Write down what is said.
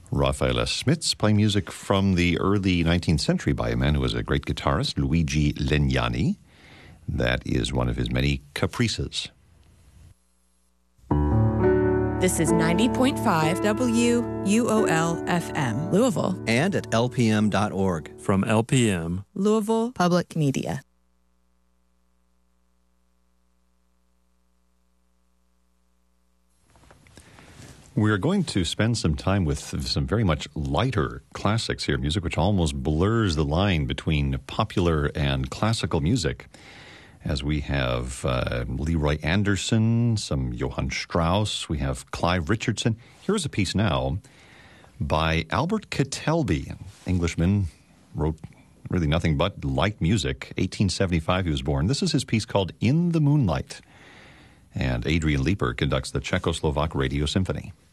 Rafaela Smits playing music from the early 19th century by a man who was a great guitarist, Luigi Legnani. That is one of his many caprices. This is 90.5 WUOL-FM, Louisville. And at lpm.org. From LPM, Louisville Public Media. We're going to spend some time with some very much lighter classics here, music which almost blurs the line between popular and classical music, as we have Leroy Anderson, some Johann Strauss, we have Clive Richardson. Here's a piece now by Albert Kettelby, an Englishman, wrote really nothing but light music. 1875 he was born. This is his piece called In the Moonlight. And Adrian Leeper conducts the Czechoslovak Radio Symphony.